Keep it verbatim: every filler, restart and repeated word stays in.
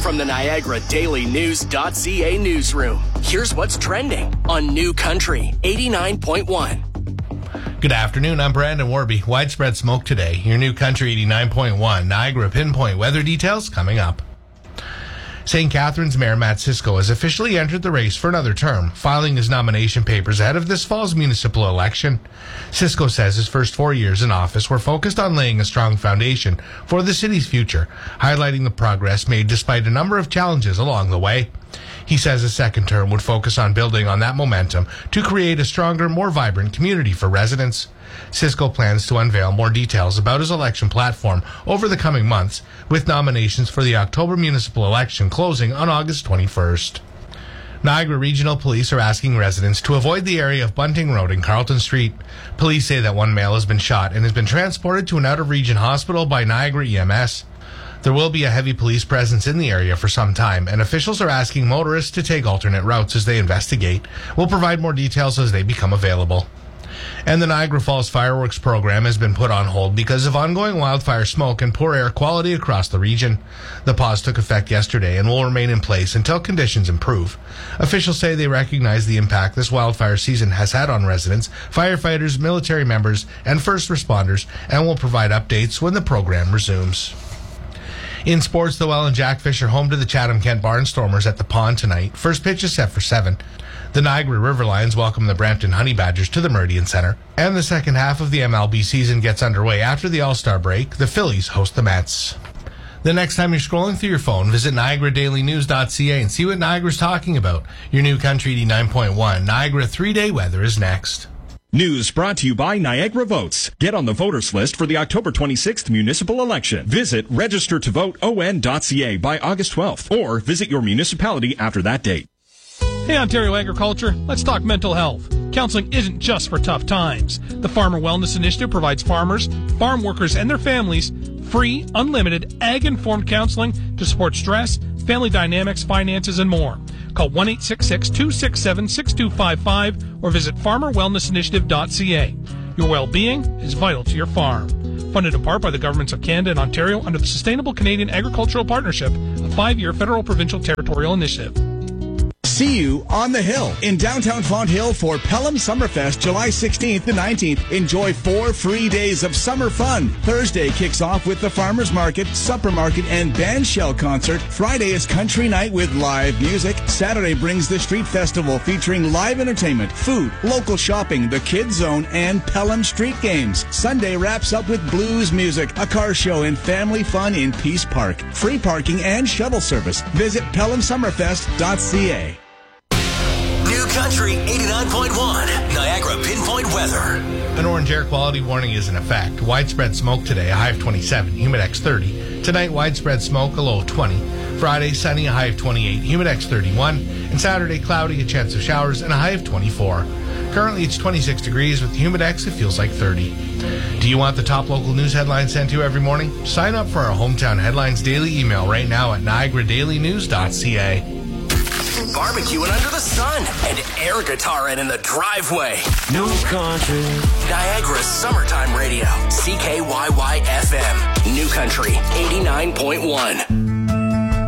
From the Niagara Daily News.ca newsroom, here's what's trending on New Country eighty-nine point one. Good afternoon, I'm Brandon Warby. Widespread smoke today. Your New Country eighty-nine point one. Niagara Pinpoint weather details coming up. Saint Catharines Mayor Matt Cisco has officially entered the race for another term, filing his nomination papers ahead of this fall's municipal election. Cisco says his first four years in office were focused on laying a strong foundation for the city's future, highlighting the progress made despite a number of challenges along the way. He says his second term would focus on building on that momentum to create a stronger, more vibrant community for residents. Cisco plans to unveil more details about his election platform over the coming months, with nominations for the October municipal election closing on August twenty-first. Niagara Regional Police are asking residents to avoid the area of Bunting Road and Carlton Street. Police say that one male has been shot and has been transported to an out-of-region hospital by Niagara E M S. There will be a heavy police presence in the area for some time, and officials are asking motorists to take alternate routes as they investigate. We'll provide more details as they become available. And the Niagara Falls fireworks program has been put on hold because of ongoing wildfire smoke and poor air quality across the region. The pause took effect yesterday and will remain in place until conditions improve. Officials say they recognize the impact this wildfire season has had on residents, firefighters, military members, and first responders, and will provide updates when the program resumes. In sports, the Welland Jackfish are home to the Chatham-Kent Barnstormers at the Pond tonight. First pitch is set for seven. The Niagara River Lions welcome the Brampton Honey Badgers to the Meridian Centre. And the second half of the M L B season gets underway after the All-Star break. The Phillies host the Mets. The next time you're scrolling through your phone, visit Niagara Daily News dot C A and see what Niagara's talking about. Your New Country eighty-nine point one. Niagara three-day weather is next. News brought to you by Niagara Votes. Get on the voters list for the October twenty-sixth municipal election. Visit register to vote O N dot C A by August twelfth or visit your municipality after that date. Hey, Ontario Agriculture, let's talk mental health. Counseling isn't just for tough times. The Farmer Wellness Initiative provides farmers, farm workers, and their families free, unlimited, ag-informed counseling to support stress, family dynamics, finances, and more. Call one eight six six, two six seven, six two five five or visit farmer wellness initiative dot C A. Your well-being is vital to your farm. Funded in part by the governments of Canada and Ontario under the Sustainable Canadian Agricultural Partnership, a five-year federal provincial territorial initiative. See you on the Hill in downtown Font Hill for Pelham Summerfest July sixteenth to nineteenth. Enjoy four free days of summer fun. Thursday kicks off with the Farmers Market, Supper Market, and Band Shell Concert. Friday is Country Night with live music. Saturday brings the Street Festival featuring live entertainment, food, local shopping, the Kids Zone, and Pelham Street Games. Sunday wraps up with blues music, a car show, and family fun in Peace Park. Free parking and shuttle service. Visit pelham summerfest dot C A. New Country eighty-nine point one, Niagara Pinpoint weather. An orange air quality warning is in effect. Widespread smoke today, a high of twenty-seven, Humidex thirty. Tonight, widespread smoke, a low of twenty. Friday, sunny, a high of twenty-eight, Humidex thirty-one. And Saturday, cloudy, a chance of showers, and a high of twenty-four. Currently, it's twenty-six degrees. With Humidex, it feels like thirty. Do you want the top local news headlines sent to you every morning? Sign up for our Hometown Headlines daily email right now at Niagara Daily News dot C A. Barbecuing under the sun and air guitaring in the driveway. New Country. Niagara's summertime radio. C K Y Y F M. New Country eighty-nine point one.